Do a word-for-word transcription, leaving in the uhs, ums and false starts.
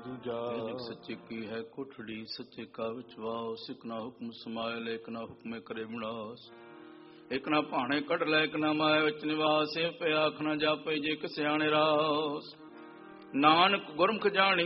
ਦੂਜਾ। ਸੱਚੇ ਕੀ ਹੈ ਕੋਠੜੀ ਸੱਚੇ ਕਾ ਵਿਚਵਾਸ। ਇਕ ਨਾ ਹੁਕਮ ਸਮਾਇਲ ਇਕ ਨਾ ਹੁਕਮੇ ਕਰੇ ਵਿਨਾਸ਼। ਇਕ ਨਾ ਭਾਣੇ ਕੱਢ ਲੈ ਇਕ ਨਾ ਮਾਇਆ ਵਿੱਚ ਨਿਵਾਸ। ਇਹ ਪਿਆ ਆਖ ਨਾ ਜਾਪੇ ਜੇ ਕਿ ਸਿਆਣੇ ਰਾਸ। ਨਾਨਕ ਗੁਰਮੁਖ ਜਾਣੀ